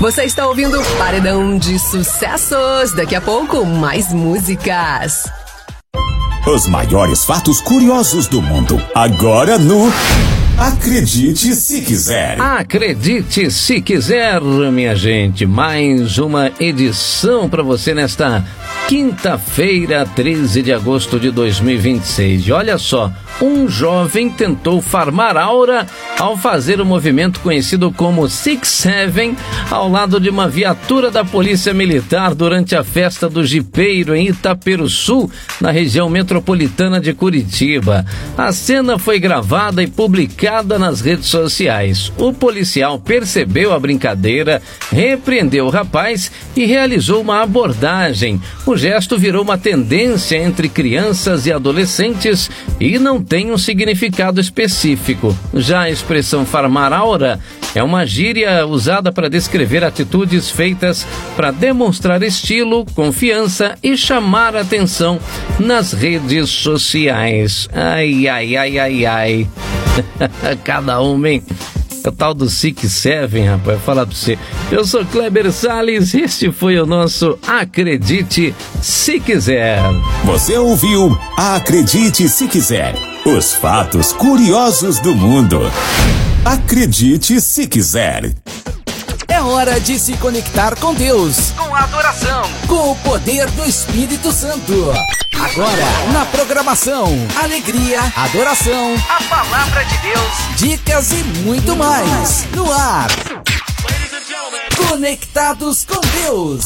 Você está ouvindo Paredão de Sucessos. Daqui a pouco, mais músicas. Os maiores fatos curiosos do mundo. Agora no Acredite Se Quiser. Acredite Se Quiser, minha gente. Mais uma edição para você nesta quinta-feira, 13 de agosto de 2026. E olha só, um jovem tentou farmar aura ao fazer um movimento conhecido como 6-7 ao lado de uma viatura da Polícia Militar durante a festa do Jipeiro em Itaperuçu, na região metropolitana de Curitiba. A cena foi gravada e publicada nas redes sociais. O policial percebeu a brincadeira, repreendeu o rapaz e realizou uma abordagem. O gesto virou uma tendência entre crianças e adolescentes e não tem um significado específico. Já a expressão farmar aura é uma gíria usada para descrever atitudes feitas para demonstrar estilo, confiança e chamar atenção nas redes sociais. Ai, ai, ai, ai, ai. Cada um, hein? É o tal do 6-7, rapaz, falar pra você. Eu sou Kleber Salles e este foi o nosso Acredite Se Quiser. Você ouviu Acredite Se Quiser. Os fatos curiosos do mundo. Acredite Se Quiser. É hora de se conectar com Deus, com adoração, com o poder do Espírito Santo. Agora, na programação, alegria, adoração, a palavra de Deus, dicas e muito mais. No ar, Conectados com Deus.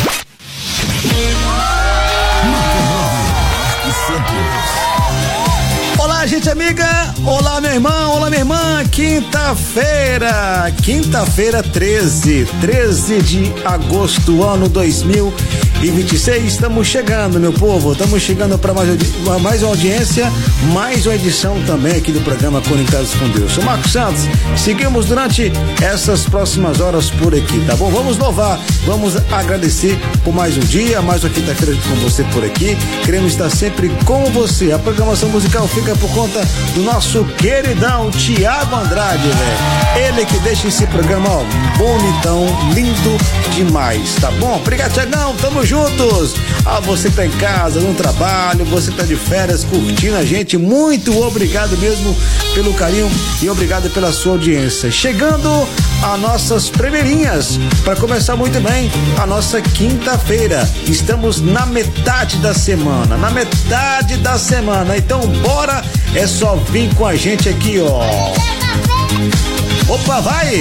Olá, gente amiga, olá meu irmão, olá minha irmã, quinta-feira 13 de agosto, ano 2026, estamos chegando, meu povo, estamos chegando para mais uma audiência, mais uma edição também aqui do programa Conectados com Deus. Sou Marcos Santos, seguimos durante essas próximas horas por aqui, tá bom? Vamos louvar, vamos agradecer por mais um dia, mais uma quinta-feira com você por aqui, queremos estar sempre com você. A programação musical fica por conta do nosso queridão Tiago Andrade, velho. Ele que deixa esse programa, ó, bonitão, lindo demais, tá bom? Obrigado, Tiagão, tamo juntos. Ah, você tá em casa, no trabalho, você tá de férias, curtindo a gente, muito obrigado mesmo pelo carinho e obrigado pela sua audiência. Chegando a nossas primeirinhas, para começar muito bem a nossa quinta-feira. Estamos na metade da semana, então bora, é só vir com a gente aqui, ó. Opa, vai!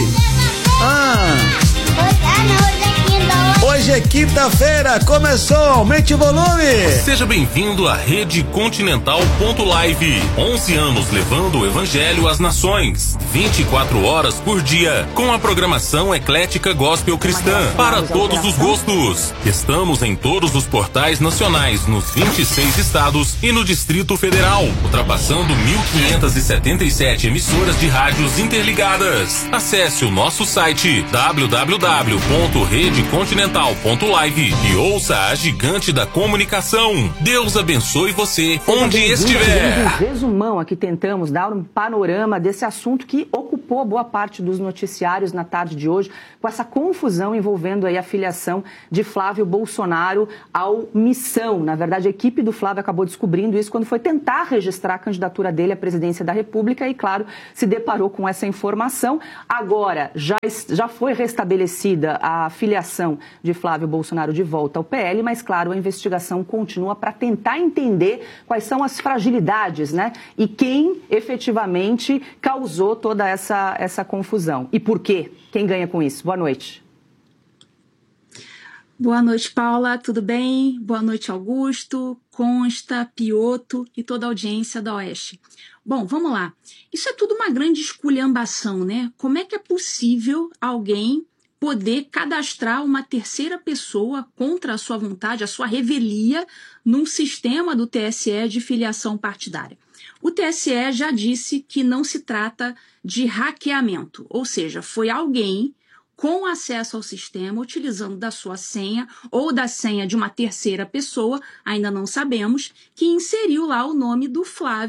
Hoje é quinta-feira, começou, aumente o volume! Seja bem-vindo à Rede Continental.live. 11 anos levando o Evangelho às nações. 24 horas por dia, com a programação eclética gospel cristã, para todos os gostos. Estamos em todos os portais nacionais, nos 26 estados e no Distrito Federal, ultrapassando 1.577 emissoras de rádios interligadas. Acesse o nosso site www.redecontinental.live e ouça a gigante da comunicação. Deus abençoe você onde estiver. Resumão, aqui tentamos dar um panorama desse assunto que ocupou boa parte dos noticiários na tarde de hoje, com essa confusão envolvendo aí a filiação de Flávio Bolsonaro ao Missão. Na verdade, a equipe do Flávio acabou descobrindo isso quando foi tentar registrar a candidatura dele à presidência da República e, claro, se deparou com essa informação. Agora, já foi restabelecida a filiação de Flávio Bolsonaro de volta ao PL, mas, claro, a investigação continua para tentar entender quais são as fragilidades, né? E quem efetivamente causou toda essa confusão. E por quê? Quem ganha com isso? Boa noite. Boa noite, Paula. Tudo bem? Boa noite, Augusto, Consta, Pioto e toda a audiência da Oeste. Bom, vamos lá. Isso é tudo uma grande esculhambação, né? Como é que é possível alguém poder cadastrar uma terceira pessoa contra a sua vontade, a sua revelia, num sistema do TSE de filiação partidária? O TSE já disse que não se trata de hackeamento, ou seja, foi alguém com acesso ao sistema, utilizando da sua senha ou da senha de uma terceira pessoa, ainda não sabemos, que inseriu lá o nome do Flávio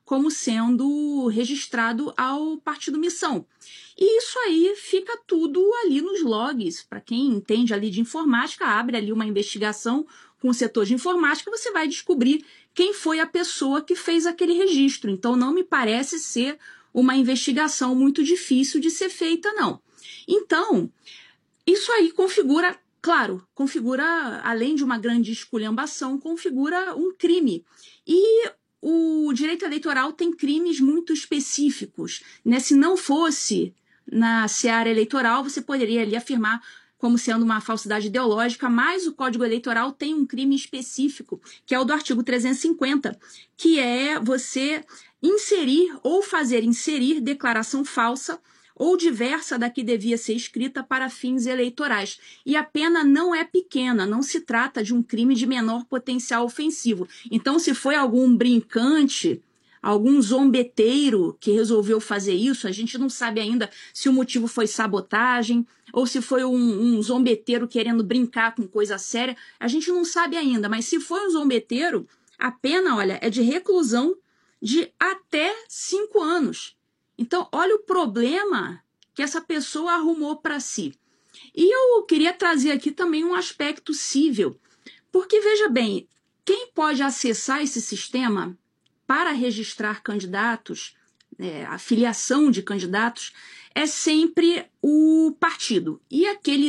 como sendo registrado ao Partido Missão. E isso aí fica tudo ali nos logs. Para quem entende ali de informática, abre ali uma investigação com o setor de informática, você vai descobrir quem foi a pessoa que fez aquele registro. Então, não me parece ser uma investigação muito difícil de ser feita, não. Então, isso aí configura, claro, além de uma grande esculhambação, configura um crime. E o direito eleitoral tem crimes muito específicos, né? Se não fosse na seara eleitoral, você poderia ali afirmar como sendo uma falsidade ideológica, mas o Código Eleitoral tem um crime específico, que é o do artigo 350, que é você inserir ou fazer inserir declaração falsa ou diversa da que devia ser escrita para fins eleitorais. E a pena não é pequena, não se trata de um crime de menor potencial ofensivo. Então, se foi algum brincante, algum zombeteiro que resolveu fazer isso, a gente não sabe ainda se o motivo foi sabotagem ou se foi um zombeteiro querendo brincar com coisa séria, a gente não sabe ainda, mas se foi um zombeteiro, a pena, olha, é de reclusão de até 5 anos. Então, olha o problema que essa pessoa arrumou para si. E eu queria trazer aqui também um aspecto cível, porque, veja bem, quem pode acessar esse sistema para registrar candidatos, a filiação de candidatos, é sempre o partido. E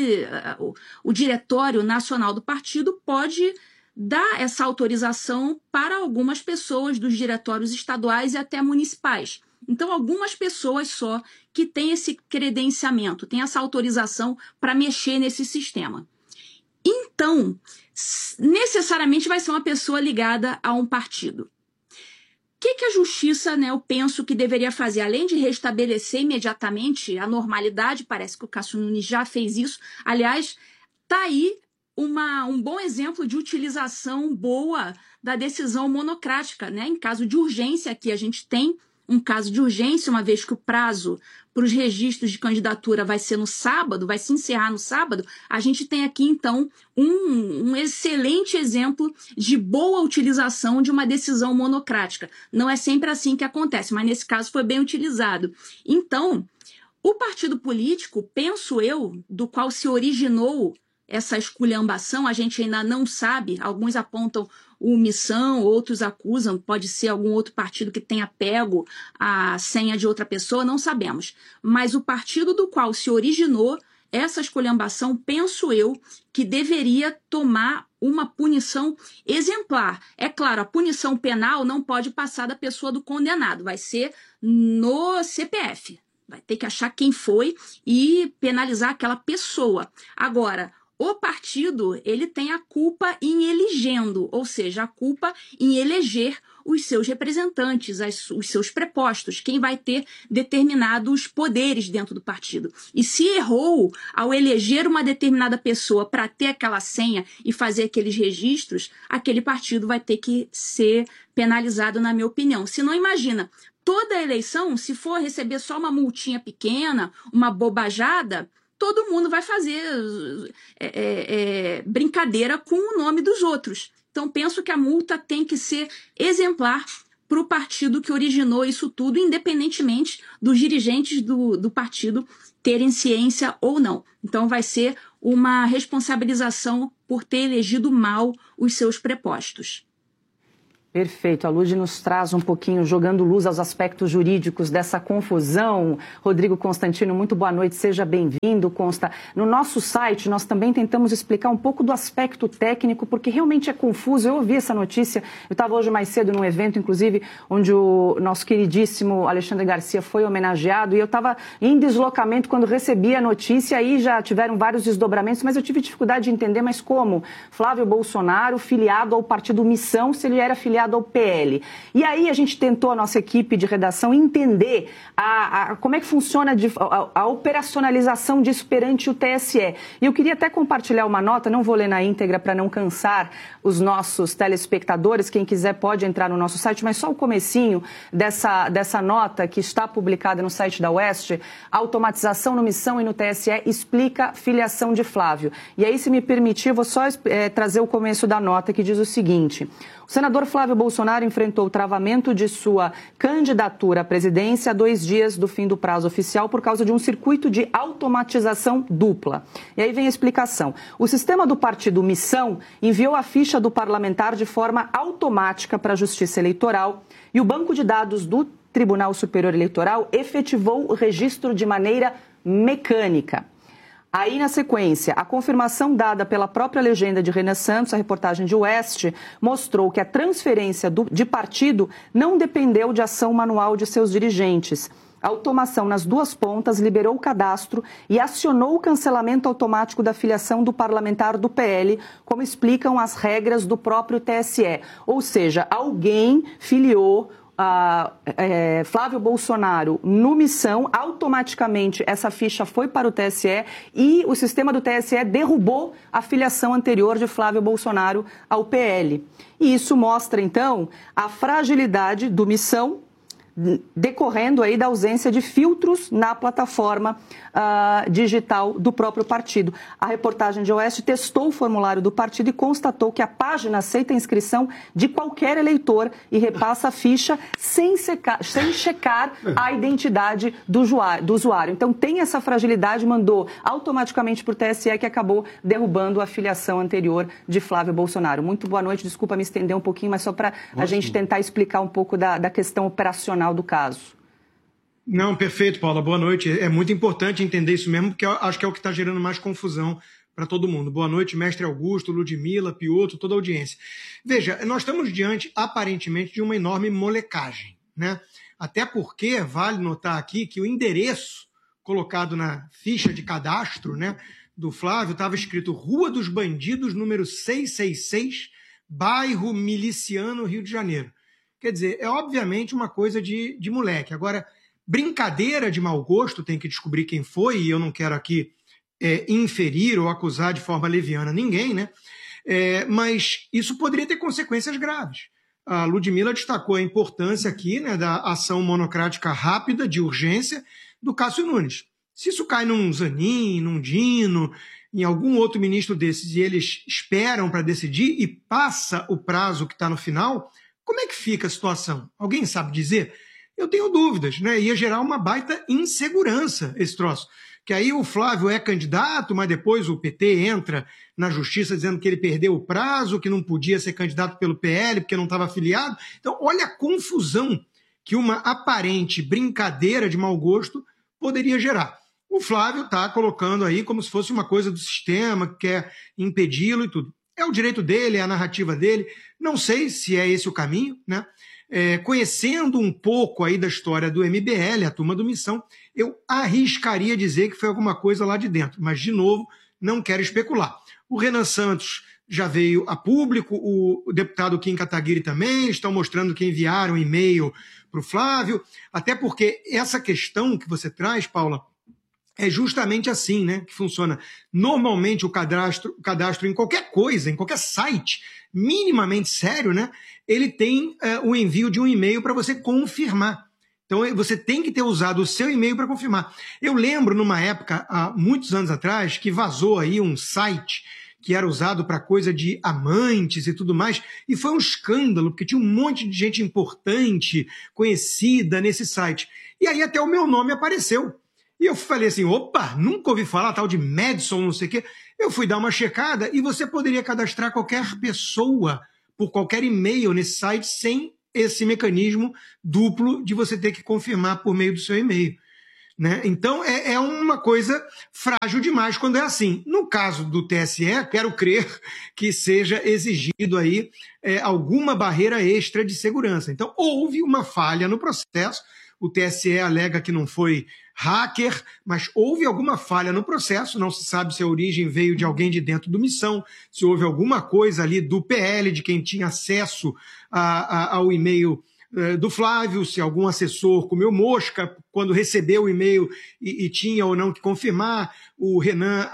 o Diretório Nacional do Partido pode dar essa autorização para algumas pessoas dos diretórios estaduais e até municipais. Então, algumas pessoas só que têm esse credenciamento, têm essa autorização para mexer nesse sistema. Então, necessariamente vai ser uma pessoa ligada a um partido. O que a justiça, eu penso que deveria fazer? Além de restabelecer imediatamente a normalidade, parece que o Cássio Nunes já fez isso. Aliás, está aí um bom exemplo de utilização boa da decisão monocrática, Em caso de urgência, aqui a gente tem um caso de urgência, uma vez que o prazo para os registros de candidatura vai ser no sábado, vai se encerrar no sábado, a gente tem aqui, então, um excelente exemplo de boa utilização de uma decisão monocrática. Não é sempre assim que acontece, mas nesse caso foi bem utilizado. Então, o partido político, penso eu, do qual se originou essa esculhambação, a gente ainda não sabe, alguns apontam o Missão, outros acusam, pode ser algum outro partido que tenha pego a senha de outra pessoa, não sabemos. Mas o partido do qual se originou essa esculhambação, penso eu, que deveria tomar uma punição exemplar. É claro, a punição penal não pode passar da pessoa do condenado, vai ser no CPF. Vai ter que achar quem foi e penalizar aquela pessoa. Agora, o partido, ele tem a culpa em elegendo, ou seja, a culpa em eleger os seus representantes, os seus prepostos, quem vai ter determinados poderes dentro do partido. E se errou ao eleger uma determinada pessoa para ter aquela senha e fazer aqueles registros, aquele partido vai ter que ser penalizado, na minha opinião. Se não, imagina, toda eleição, se for receber só uma multinha pequena, uma bobajada, todo mundo vai fazer brincadeira com o nome dos outros. Então, penso que a multa tem que ser exemplar para o partido que originou isso tudo, independentemente dos dirigentes do partido terem ciência ou não. Então, vai ser uma responsabilização por ter elegido mal os seus prepostos. Perfeito. A Lud nos traz um pouquinho, jogando luz aos aspectos jurídicos dessa confusão. Rodrigo Constantino, muito boa noite, seja bem-vindo, Consta. No nosso site, nós também tentamos explicar um pouco do aspecto técnico, porque realmente é confuso. Eu ouvi essa notícia, eu estava hoje mais cedo num evento, inclusive, onde o nosso queridíssimo Alexandre Garcia foi homenageado, e eu estava em deslocamento quando recebi a notícia, aí já tiveram vários desdobramentos, mas eu tive dificuldade de entender, mas como? Flávio Bolsonaro, filiado ao partido Missão, se ele era filiado ao PL. E aí a gente tentou, a nossa equipe de redação, entender como é que funciona a operacionalização disso perante o TSE. E eu queria até compartilhar uma nota, não vou ler na íntegra para não cansar os nossos telespectadores, quem quiser pode entrar no nosso site, mas só o comecinho dessa nota que está publicada no site da Oeste, automatização no Missão e no TSE explica filiação de Flávio. E aí, se me permitir, vou só trazer o começo da nota que diz o seguinte: o senador Flávio Flávio Bolsonaro enfrentou o travamento de sua candidatura à presidência a 2 dias do fim do prazo oficial por causa de um circuito de automatização dupla. E aí vem a explicação. O sistema do partido Missão enviou a ficha do parlamentar de forma automática para a Justiça Eleitoral e o banco de dados do Tribunal Superior Eleitoral efetivou o registro de maneira mecânica. Aí, na sequência, a confirmação dada pela própria legenda de Renan Santos, a reportagem de Oeste, mostrou que a transferência de partido não dependeu de ação manual de seus dirigentes. A automação nas 2 pontas liberou o cadastro e acionou o cancelamento automático da filiação do parlamentar do PL, como explicam as regras do próprio TSE. Ou seja, alguém filiou Flávio Bolsonaro no Missão, automaticamente essa ficha foi para o TSE e o sistema do TSE derrubou a filiação anterior de Flávio Bolsonaro ao PL. E isso mostra, então, a fragilidade do Missão, decorrendo aí da ausência de filtros na plataforma digital do próprio partido. A reportagem de Oeste testou o formulário do partido e constatou que a página aceita a inscrição de qualquer eleitor e repassa a ficha sem checar a identidade do usuário. Então tem essa fragilidade, mandou automaticamente para o TSE, que acabou derrubando a filiação anterior de Flávio Bolsonaro. Muito boa noite, desculpa me estender um pouquinho, mas só para a gente tentar explicar um pouco da questão operacional do caso. Não, perfeito, Paula. Boa noite. É muito importante entender isso mesmo, porque eu acho que é o que está gerando mais confusão para todo mundo. Boa noite, mestre Augusto, Ludmila, Piotr, toda a audiência. Veja, nós estamos diante, aparentemente, de uma enorme molecagem, né? Até porque vale notar aqui que o endereço colocado na ficha de cadastro, né, do Flávio estava escrito Rua dos Bandidos, número 666, bairro Miliciano, Rio de Janeiro. Quer dizer, é obviamente uma coisa de moleque. Agora, brincadeira de mau gosto, tem que descobrir quem foi, e eu não quero aqui inferir ou acusar de forma leviana ninguém, né? Mas isso poderia ter consequências graves. A Ludmila destacou a importância aqui, né, da ação monocrática rápida, de urgência, do Cássio Nunes. Se isso cai num Zanin, num Dino, em algum outro ministro desses, e eles esperam para decidir e passa o prazo que está no final, como é que fica a situação? Alguém sabe dizer? Eu tenho dúvidas, né? Ia gerar uma baita insegurança esse troço. Que aí o Flávio é candidato, mas depois o PT entra na justiça dizendo que ele perdeu o prazo, que não podia ser candidato pelo PL porque não estava afiliado. Então, olha a confusão que uma aparente brincadeira de mau gosto poderia gerar. O Flávio está colocando aí como se fosse uma coisa do sistema, que quer impedi-lo e tudo. É o direito dele, é a narrativa dele. Não sei se é esse o caminho, né? Conhecendo um pouco aí da história do MBL, a turma do Missão, eu arriscaria dizer que foi alguma coisa lá de dentro. Mas, de novo, não quero especular. O Renan Santos já veio a público, o deputado Kim Kataguiri também, estão mostrando que enviaram e-mail para o Flávio, até porque essa questão que você traz, Paula, é justamente assim, né, que funciona. Normalmente o cadastro em qualquer coisa, em qualquer site minimamente sério, né, ele tem o envio de um e-mail para você confirmar. Então você tem que ter usado o seu e-mail para confirmar. Eu lembro numa época, há muitos anos atrás, que vazou aí um site que era usado para coisa de amantes e tudo mais, e foi um escândalo, porque tinha um monte de gente importante, conhecida nesse site. E aí até o meu nome apareceu. E eu falei assim, opa, nunca ouvi falar tal de Madison, não sei o quê. Eu fui dar uma checada e você poderia cadastrar qualquer pessoa por qualquer e-mail nesse site sem esse mecanismo duplo de você ter que confirmar por meio do seu e-mail, né? Então é uma coisa frágil demais quando é assim. No caso do TSE, quero crer que seja exigido aí alguma barreira extra de segurança. Então houve uma falha no processo. O TSE alega que não foi hacker, mas houve alguma falha no processo, não se sabe se a origem veio de alguém de dentro do Missão, se houve alguma coisa ali do PL, de quem tinha acesso ao e-mail do Flávio, se algum assessor comeu mosca quando recebeu o e-mail e tinha ou não que confirmar. O Renan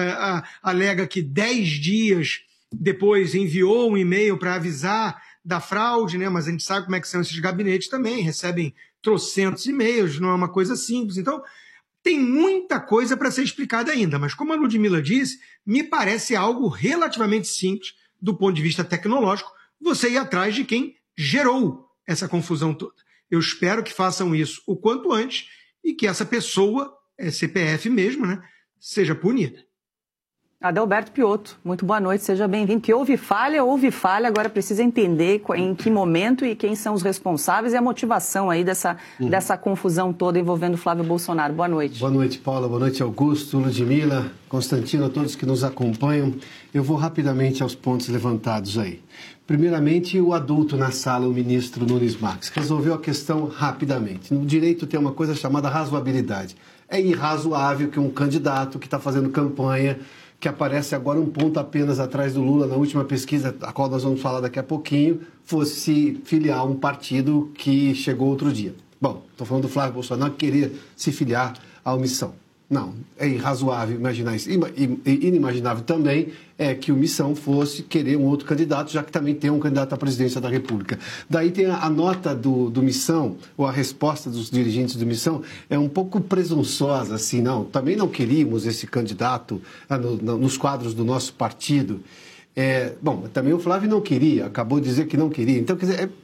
alega que 10 dias depois enviou um e-mail para avisar da fraude, né? Mas a gente sabe como é que são esses gabinetes também, recebem trocentos e-mails, não é uma coisa simples. Então, tem muita coisa para ser explicada ainda, mas como a Ludmila disse, me parece algo relativamente simples do ponto de vista tecnológico, você ir atrás de quem gerou essa confusão toda. Eu espero que façam isso o quanto antes e que essa pessoa, CPF mesmo, né, seja punida. Adalberto Piotto, muito boa noite, seja bem-vindo. Que houve falha, agora precisa entender em que momento e quem são os responsáveis e a motivação aí dessa confusão toda envolvendo Flávio Bolsonaro. Boa noite. Boa noite, Paula, boa noite, Augusto, Ludmila, Constantino, a todos que nos acompanham. Eu vou rapidamente aos pontos levantados aí. Primeiramente, o adulto na sala, o ministro Nunes Marques, resolveu a questão rapidamente. No direito tem uma coisa chamada razoabilidade. É irrazoável que um candidato que está fazendo campanha, que aparece agora um ponto apenas atrás do Lula na última pesquisa, a qual nós vamos falar daqui a pouquinho, fosse se filiar a um partido que chegou outro dia. Bom, estou falando do Flávio Bolsonaro que queria se filiar à Missão. Não, é irrazoável imaginar isso. Inimaginável também é que o Missão fosse querer um outro candidato, já que também tem um candidato à presidência da República. Daí tem a nota do Missão, ou a resposta dos dirigentes do Missão, é um pouco presunçosa, assim, não, também não queríamos esse candidato nos quadros do nosso partido. Bom, também o Flávio não queria, acabou de dizer que não queria. Então, quer dizer,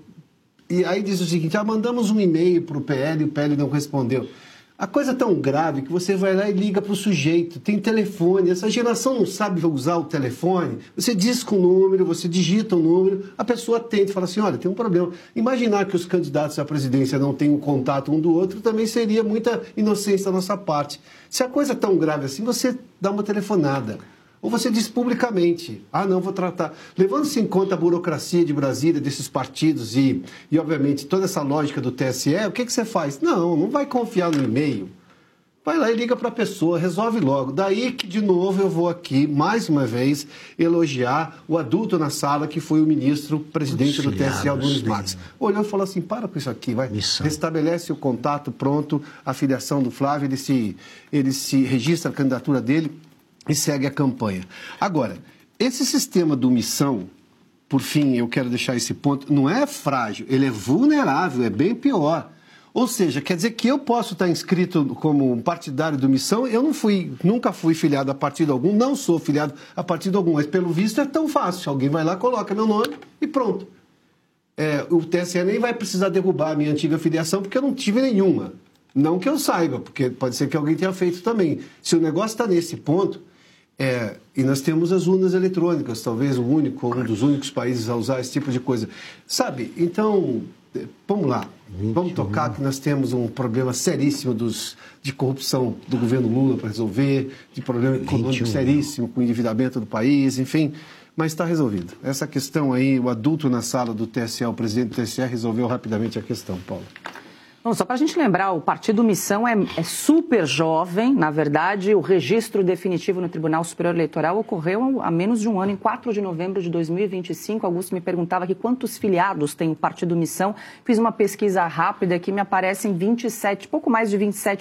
e aí diz o seguinte, mandamos um e-mail para o PL e o PL não respondeu. A coisa é tão grave que você vai lá e liga para o sujeito, tem telefone, essa geração não sabe usar o telefone, você diz com o número, você digita o número, a pessoa atende e fala assim, olha, tem um problema. Imaginar que os candidatos à presidência não tenham contato um do outro também seria muita inocência da nossa parte. Se a coisa é tão grave assim, você dá uma telefonada. Ou você diz publicamente, não, vou tratar. Levando-se em conta a burocracia de Brasília, desses partidos e obviamente, toda essa lógica do TSE, o que você faz? Não vai confiar no e-mail. Vai lá e liga para a pessoa, resolve logo. Daí que, de novo, eu vou aqui, mais uma vez, elogiar o adulto na sala, que foi o ministro presidente do TSE, Nunes Marques. Olhou e falou assim, para com isso aqui, vai. Restabelece o contato, pronto, a filiação do Flávio, ele se registra a candidatura dele e segue a campanha. Agora, esse sistema do Missão, por fim, eu quero deixar esse ponto, não é frágil, ele é vulnerável, é bem pior. Ou seja, quer dizer que eu posso estar inscrito como um partidário do Missão, eu nunca fui filiado a partido algum, não sou filiado a partido algum, mas pelo visto é tão fácil, alguém vai lá, coloca meu nome e pronto. O TSE nem vai precisar derrubar a minha antiga filiação, porque eu não tive nenhuma. Não que eu saiba, porque pode ser que alguém tenha feito também. Se o negócio está nesse ponto, e nós temos as urnas eletrônicas, talvez o único, um dos únicos países a usar esse tipo de coisa. Sabe, então, vamos lá, vamos tocar que nós temos um problema seríssimo de corrupção do governo Lula para resolver, de problema econômico seríssimo com o endividamento do país, enfim, mas está resolvido. Essa questão aí, o adulto na sala do TSE, o presidente do TSE, resolveu rapidamente a questão, Paulo. Bom, só para a gente lembrar, o Partido Missão é super jovem. Na verdade, o registro definitivo no Tribunal Superior Eleitoral ocorreu há menos de um ano, em 4 de novembro de 2025. Augusto me perguntava aqui quantos filiados tem o Partido Missão. Fiz uma pesquisa rápida aqui, me aparecem pouco mais de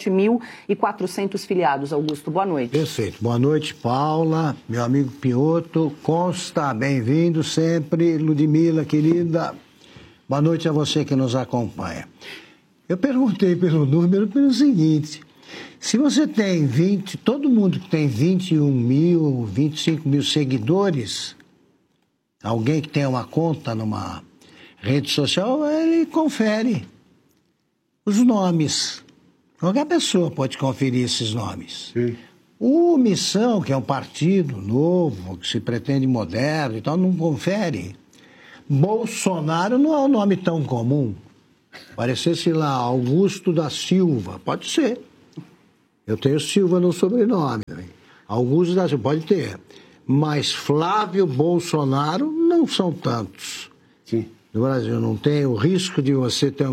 27.400 filiados. Augusto, boa noite. Perfeito. Boa noite, Paula, meu amigo Piotto, Consta, bem-vindo sempre, Ludmila, querida. Boa noite a você que nos acompanha. Eu perguntei pelo número pelo seguinte, se você tem todo mundo que tem 21 mil, 25 mil seguidores, alguém que tem uma conta numa rede social, ele confere os nomes. Qualquer pessoa pode conferir esses nomes. Sim. O Missão, que é um partido novo, que se pretende moderno e tal, não confere. Bolsonaro não é um nome tão comum. Parecesse lá Augusto da Silva, pode ser. Eu tenho Silva no sobrenome. Augusto da Silva, pode ter. Mas Flávio Bolsonaro não são tantos. Sim. No Brasil não tem o risco de você ter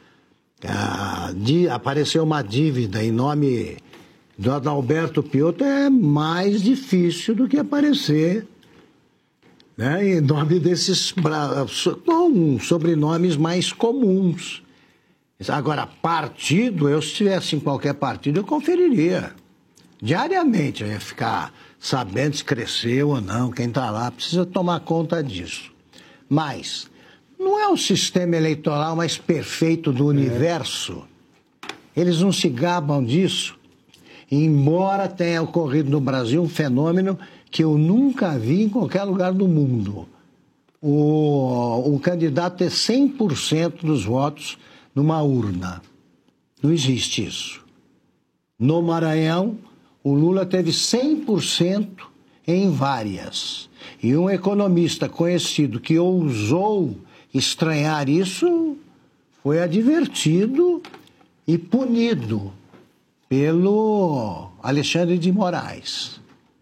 aparecer uma dívida em nome do Adalberto Piotto é mais difícil do que aparecer, né, em nome desses sobrenomes mais comuns. Agora, partido, se estivesse em qualquer partido, eu conferiria. Diariamente, eu ia ficar sabendo se cresceu ou não, quem está lá, precisa tomar conta disso. Mas não é o sistema eleitoral mais perfeito do universo. Eles não se gabam disso. Embora tenha ocorrido no Brasil um fenômeno que eu nunca vi em qualquer lugar do mundo. o candidato ter 100% dos votos numa urna. Não existe isso. No Maranhão, o Lula teve 100% em várias. E um economista conhecido que ousou estranhar isso foi advertido e punido pelo Alexandre de Moraes.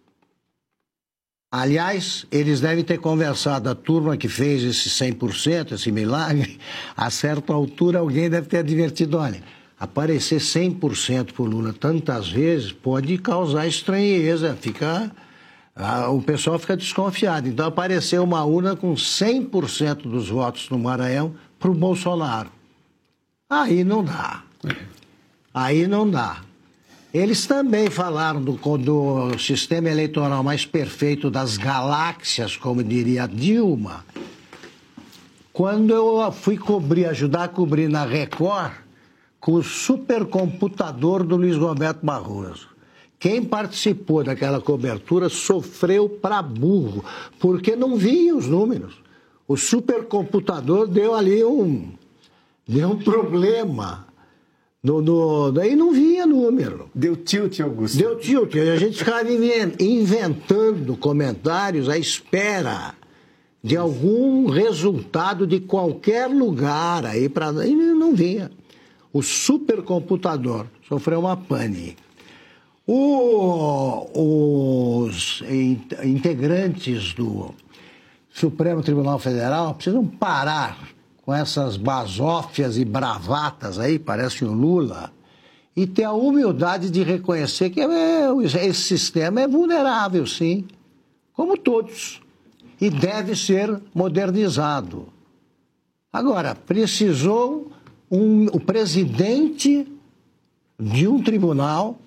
Aliás, eles devem ter conversado, a turma que fez esse 100%, esse milagre, a certa altura alguém deve ter advertido, olha, aparecer 100% por Lula tantas vezes pode causar estranheza, o pessoal fica desconfiado. Então apareceu uma urna com 100% dos votos no Maranhão para o Bolsonaro. Aí não dá. Aí não dá. Eles também falaram do sistema eleitoral mais perfeito das galáxias, como diria Dilma. Quando eu fui ajudar a cobrir na Record, com o supercomputador do Luiz Roberto Barroso. Quem participou daquela cobertura sofreu para burro, porque não via os números. O supercomputador deu ali um problema. Daí não via número. Deu tilt, Augusto. Deu tilt. A gente ficava inventando comentários à espera de algum resultado de qualquer lugar aí e não vinha. O supercomputador sofreu uma pane. Os integrantes do Supremo Tribunal Federal precisam parar com essas basófias e bravatas aí, parece o Lula, e ter a humildade de reconhecer que esse sistema é vulnerável, sim, como todos, e deve ser modernizado. Agora, precisou o presidente de um tribunal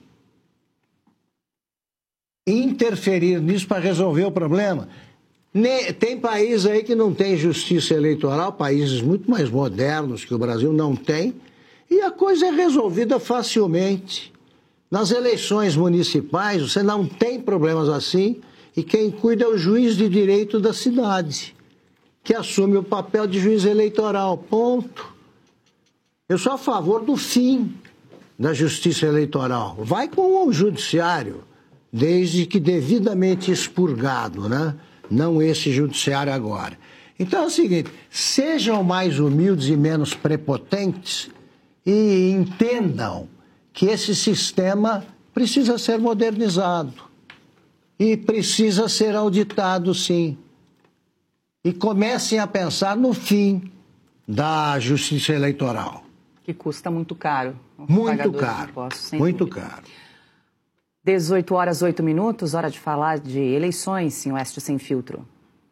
interferir nisso para resolver o problema. Tem país aí que não tem justiça eleitoral, países muito mais modernos que o Brasil não tem, e a coisa é resolvida facilmente. Nas eleições municipais, você não tem problemas assim, e quem cuida é o juiz de direito da cidade, que assume o papel de juiz eleitoral, ponto. Eu sou a favor do fim da justiça eleitoral. Vai com o judiciário, desde que devidamente expurgado, né? Não esse judiciário agora. Então é o seguinte, sejam mais humildes e menos prepotentes e entendam que esse sistema precisa ser modernizado e precisa ser auditado, sim. E comecem a pensar no fim da justiça eleitoral. Que custa muito caro. Muito caro, muito caro. 18h08, hora de falar de eleições em Oeste Sem Filtro.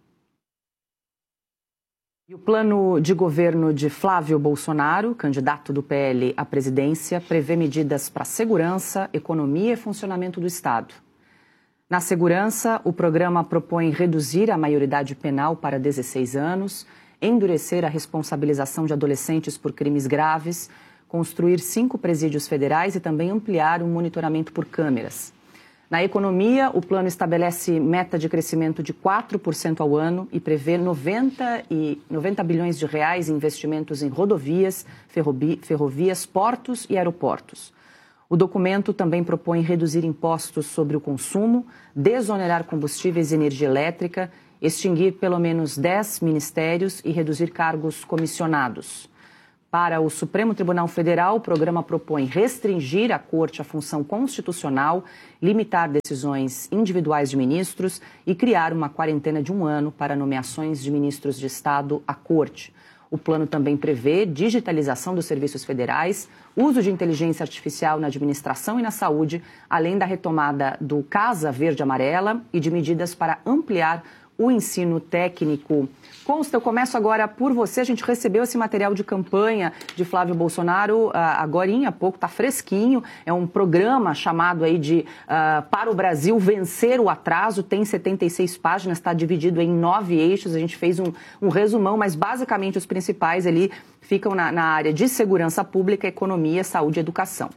E o plano de governo de Flávio Bolsonaro, candidato do PL à presidência, prevê medidas para segurança, economia e funcionamento do Estado. Na segurança, o programa propõe reduzir a maioridade penal para 16 anos, endurecer a responsabilização de adolescentes por crimes graves, construir 5 presídios federais e também ampliar o monitoramento por câmeras. Na economia, o plano estabelece meta de crescimento de 4% ao ano e prevê 90 bilhões de reais em investimentos em rodovias, ferrovias, portos e aeroportos. O documento também propõe reduzir impostos sobre o consumo, desonerar combustíveis e energia elétrica, extinguir pelo menos 10 ministérios e reduzir cargos comissionados. Para o Supremo Tribunal Federal, o programa propõe restringir à Corte a função constitucional, limitar decisões individuais de ministros e criar uma quarentena de 1 ano para nomeações de ministros de Estado à Corte. O plano também prevê digitalização dos serviços federais, uso de inteligência artificial na administração e na saúde, além da retomada do Casa Verde Amarela e de medidas para ampliar o ensino técnico. Consta, eu começo agora por você. A gente recebeu esse material de campanha de Flávio Bolsonaro agorinha há pouco, está fresquinho. É um programa chamado aí de Para o Brasil Vencer o Atraso. Tem 76 páginas, está dividido em 9 eixos. A gente fez um resumão, mas basicamente os principais ali ficam na área de segurança pública, economia, saúde e educação.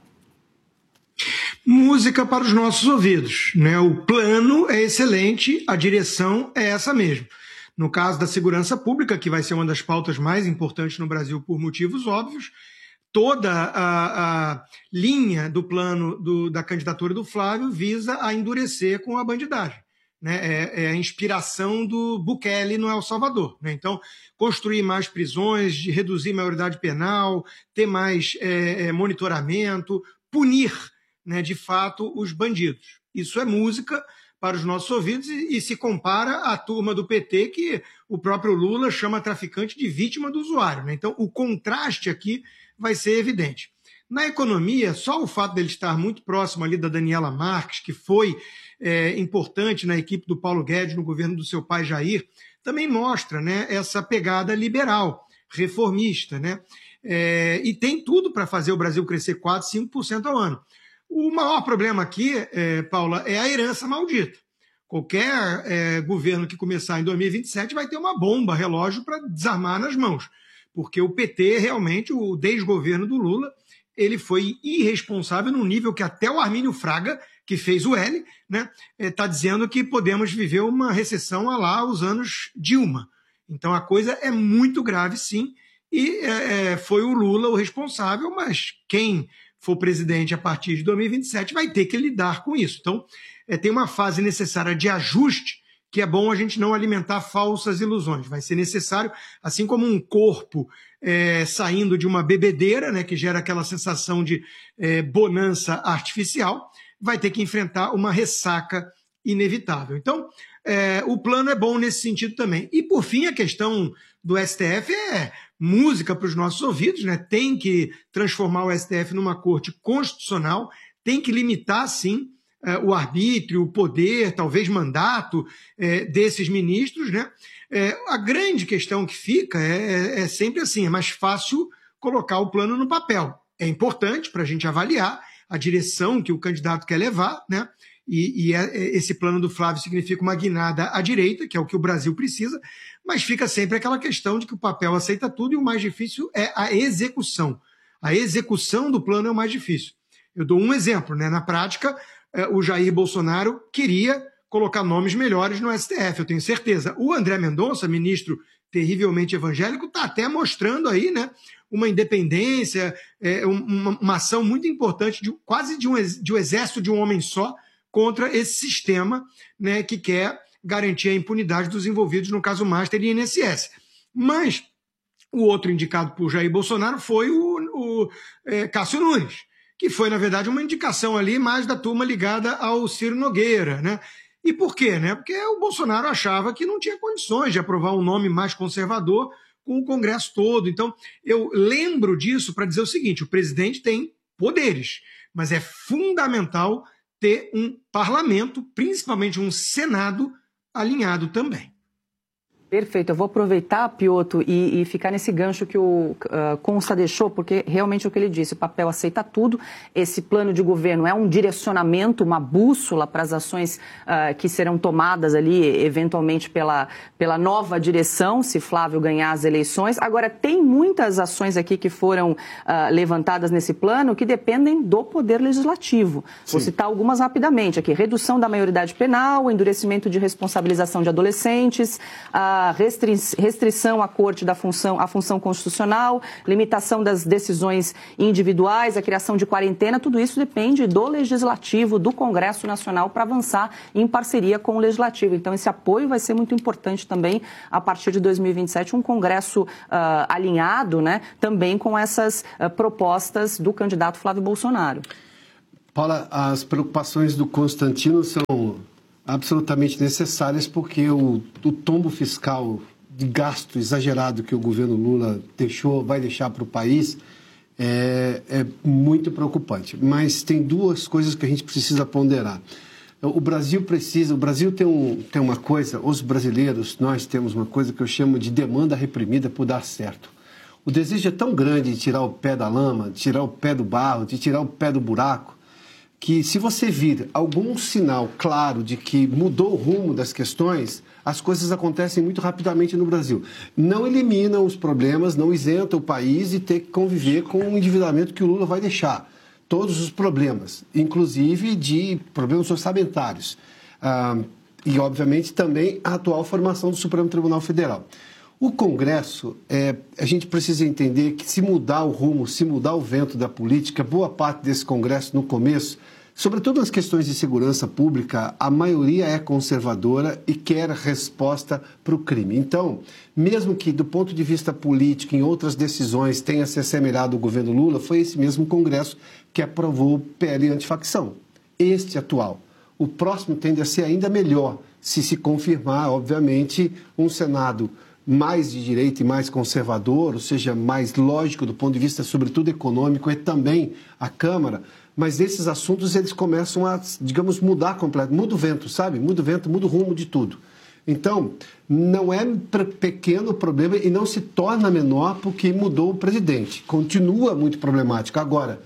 Música para os nossos ouvidos, né? O plano é excelente, a direção é essa mesmo. No caso da segurança pública, que vai ser uma das pautas mais importantes no Brasil por motivos óbvios, toda a linha do plano da candidatura do Flávio visa a endurecer com a bandidagem. Né? É a inspiração do Bukele no El Salvador. Né? Então, construir mais prisões, de reduzir a maioridade penal, ter mais monitoramento, punir, né, de fato, os bandidos. Isso é música para os nossos ouvidos e se compara à turma do PT que o próprio Lula chama traficante de vítima do usuário. Né? Então, o contraste aqui vai ser evidente. Na economia, só o fato dele estar muito próximo ali da Daniela Marques, que foi importante na equipe do Paulo Guedes, no governo do seu pai Jair, também mostra, né, essa pegada liberal, reformista. Né? E tem tudo para fazer o Brasil crescer 4%, 5% ao ano. O maior problema aqui, Paula, é a herança maldita. Qualquer governo que começar em 2027 vai ter uma bomba relógio para desarmar nas mãos, porque o PT, realmente, o desgoverno do Lula, ele foi irresponsável num nível que até o Armínio Fraga, que fez o L, né, está dizendo que podemos viver uma recessão a lá os anos Dilma. Então a coisa é muito grave, sim, e foi o Lula o responsável, mas quem for presidente a partir de 2027 vai ter que lidar com isso. Então, tem uma fase necessária de ajuste que é bom a gente não alimentar falsas ilusões. Vai ser necessário, assim como um corpo saindo de uma bebedeira, né, que gera aquela sensação de bonança artificial, vai ter que enfrentar uma ressaca inevitável. Então, o plano é bom nesse sentido também. E, por fim, a questão do STF é música para os nossos ouvidos, né? Tem que transformar o STF numa corte constitucional, tem que limitar, sim, o arbítrio, o poder, talvez mandato desses ministros. Né? A grande questão que fica é sempre assim, é mais fácil colocar o plano no papel. É importante para a gente avaliar a direção que o candidato quer levar, né? E esse plano do Flávio significa uma guinada à direita, que é o que o Brasil precisa, mas fica sempre aquela questão de que o papel aceita tudo e o mais difícil é a execução. A execução do plano é o mais difícil. Eu dou um exemplo, né? Na prática, o Jair Bolsonaro queria colocar nomes melhores no STF, eu tenho certeza. O André Mendonça, ministro terrivelmente evangélico, está até mostrando aí, né, uma independência, uma ação muito importante, quase de um exército de um homem só, contra esse sistema, né, que quer garantir a impunidade dos envolvidos no caso Master e INSS. Mas o outro indicado por Jair Bolsonaro foi o Cássio Nunes, que foi, na verdade, uma indicação ali mais da turma ligada ao Ciro Nogueira. Né? E por quê? Né? Porque o Bolsonaro achava que não tinha condições de aprovar um nome mais conservador com o Congresso todo. Então, eu lembro disso para dizer o seguinte, o presidente tem poderes, mas é fundamental ter um parlamento, principalmente um Senado, alinhado também. Perfeito, eu vou aproveitar, Piotto, e ficar nesse gancho que o Consta deixou, porque realmente é o que ele disse, o papel aceita tudo, esse plano de governo é um direcionamento, uma bússola para as ações que serão tomadas ali, eventualmente pela nova direção, se Flávio ganhar as eleições. Agora, tem muitas ações aqui que foram levantadas nesse plano que dependem do Poder Legislativo. Sim. Vou citar algumas rapidamente aqui, redução da maioridade penal, endurecimento de responsabilização de adolescentes, restrição à corte à função constitucional, limitação das decisões individuais, a criação de quarentena, tudo isso depende do Legislativo, do Congresso Nacional para avançar em parceria com o Legislativo. Então, esse apoio vai ser muito importante também a partir de 2027, um Congresso alinhado, né, também com essas propostas do candidato Flávio Bolsonaro. Paula, as preocupações do Constantino são absolutamente necessárias porque o tombo fiscal de gasto exagerado que o governo Lula vai deixar para o país é muito preocupante. Mas tem duas coisas que a gente precisa ponderar. O Brasil tem uma coisa, os brasileiros, nós temos uma coisa que eu chamo de demanda reprimida por dar certo. O desejo é tão grande de tirar o pé da lama, de tirar o pé do barro, de tirar o pé do buraco, que se você vir algum sinal claro de que mudou o rumo das questões, as coisas acontecem muito rapidamente no Brasil. Não eliminam os problemas, não isenta o país de ter que conviver com o endividamento que o Lula vai deixar. Todos os problemas, inclusive de problemas orçamentários. e, obviamente, também a atual formação do Supremo Tribunal Federal. O Congresso, a gente precisa entender que se mudar o rumo, se mudar o vento da política, boa parte desse Congresso no começo, sobretudo nas questões de segurança pública, a maioria é conservadora e quer resposta para o crime. Então, mesmo que do ponto de vista político, em outras decisões, tenha se assemelhado ao governo Lula, foi esse mesmo Congresso que aprovou o PL antifacção, este atual. O próximo tende a ser ainda melhor, se confirmar, obviamente, um Senado mais de direita e mais conservador, ou seja, mais lógico do ponto de vista, sobretudo, econômico, e também a Câmara. Mas esses assuntos, eles começam a, digamos, mudar completamente. Muda o vento, sabe? Muda o vento, muda o rumo de tudo. Então, não é pequeno o problema e não se torna menor porque mudou o presidente. Continua muito problemático. Agora,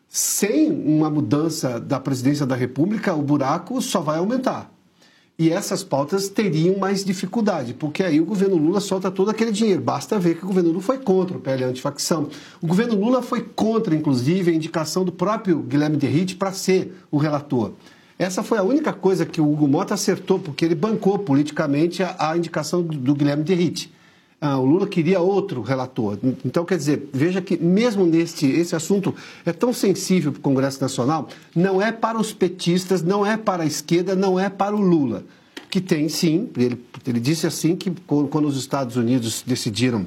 sem uma mudança da presidência da República, o buraco só vai aumentar. E essas pautas teriam mais dificuldade, porque aí o governo Lula solta todo aquele dinheiro. Basta ver que o governo Lula foi contra o PL antifacção. O governo Lula foi contra, inclusive, a indicação do próprio Guilherme Derrite para ser o relator. Essa foi a única coisa que o Hugo Mota acertou, porque ele bancou politicamente a indicação do Guilherme Derrite. O Lula queria outro relator. Então, quer dizer, veja que mesmo esse assunto é tão sensível para o Congresso Nacional, não é para os petistas, não é para a esquerda, não é para o Lula. Que tem, sim, ele disse assim que quando os Estados Unidos decidiram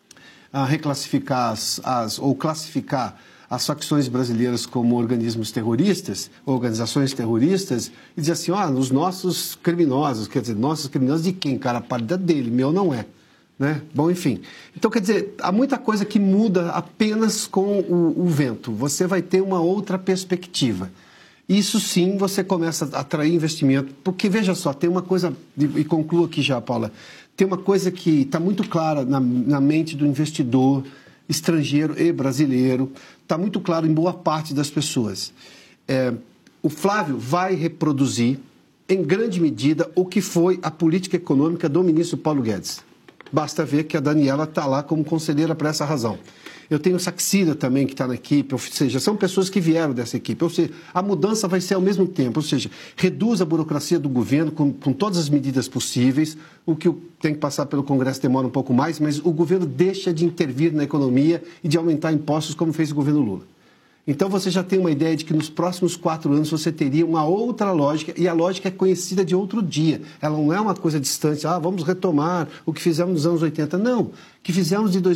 reclassificar ou classificar as facções brasileiras como organismos terroristas, organizações terroristas, e dizia assim, os nossos criminosos, quer dizer, nossos criminosos de quem? Cara, a parte dele, meu não é. Né? Bom, enfim. Então, quer dizer, há muita coisa que muda apenas com o vento. Você vai ter uma outra perspectiva. Isso sim, você começa a atrair investimento. Porque, veja só, tem uma coisa, e concluo aqui já, Paula, tem uma coisa que está muito clara na mente do investidor estrangeiro e brasileiro, está muito claro em boa parte das pessoas. O Flávio vai reproduzir, em grande medida, o que foi a política econômica do ministro Paulo Guedes. Basta ver que a Daniela está lá como conselheira por essa razão. Eu tenho o Saxida também, que está na equipe, ou seja, são pessoas que vieram dessa equipe. Ou seja, a mudança vai ser ao mesmo tempo, ou seja, reduz a burocracia do governo com todas as medidas possíveis, o que tem que passar pelo Congresso demora um pouco mais, mas o governo deixa de intervir na economia e de aumentar impostos como fez o governo Lula. Então você já tem uma ideia de que nos próximos 4 anos você teria uma outra lógica, e a lógica é conhecida de outro dia. Ela não é uma coisa distante, vamos retomar o que fizemos nos anos 80. Não, o que fizemos em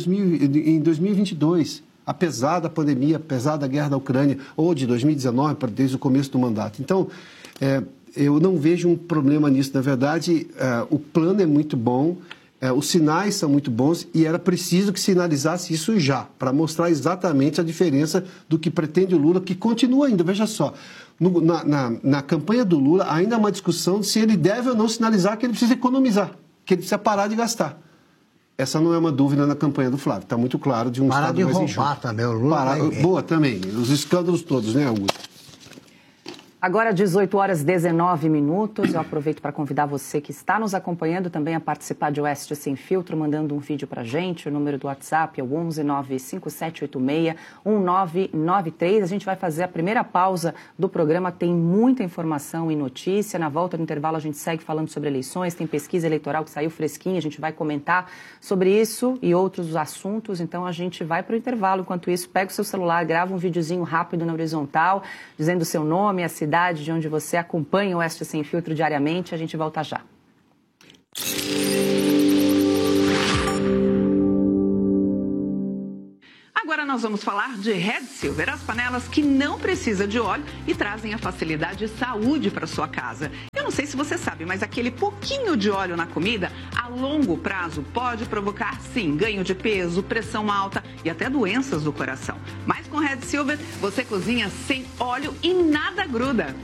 2022, apesar da pandemia, apesar da guerra da Ucrânia, ou de 2019, desde o começo do mandato. Então, eu não vejo um problema nisso. Na verdade, o plano é muito bom, os sinais são muito bons e era preciso que sinalizasse isso já, para mostrar exatamente a diferença do que pretende o Lula, que continua ainda. Veja só, na campanha do Lula ainda há uma discussão de se ele deve ou não sinalizar que ele precisa economizar, que ele precisa parar de gastar. Essa não é uma dúvida na campanha do Flávio, está muito claro de um parar Estado de mais roubar enxuto. também, o Lula. Boa também, os escândalos todos, né, Augusto? Agora, 18h19. Eu aproveito para convidar você que está nos acompanhando também a participar de Oeste Sem Filtro, mandando um vídeo para a gente. O número do WhatsApp é o 11957861993. A gente vai fazer a primeira pausa do programa. Tem muita informação e notícia. Na volta do intervalo, a gente segue falando sobre eleições. Tem pesquisa eleitoral que saiu fresquinha. A gente vai comentar sobre isso e outros assuntos. Então, a gente vai para o intervalo. Enquanto isso, pega o seu celular, grava um videozinho rápido na horizontal, dizendo o seu nome, a cidade de onde você acompanha o Oeste Sem Filtro diariamente. A gente volta já. Agora nós vamos falar de Red Silver, as panelas que não precisam de óleo e trazem a facilidade e saúde para sua casa. Eu não sei se você sabe, mas aquele pouquinho de óleo na comida, a longo prazo, pode provocar, sim, ganho de peso, pressão alta e até doenças do coração. Mas com Red Silver, você cozinha sem óleo e nada gruda.